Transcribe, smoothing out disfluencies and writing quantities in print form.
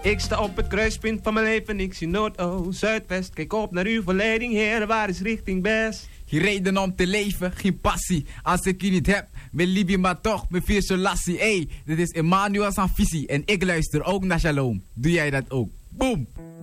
Ik sta op het kruispunt van mijn leven, ik zie Noord, Oost, Zuidwest. Kijk op naar uw verleiding, Heer, waar is richting best? Geen reden om te leven, geen passie. Als ik je niet heb, ben Libi maar toch, mijn vier lassie. Dit is Emmanuel Sanfisi en ik luister ook naar Shalom. Doe jij dat ook? Boom!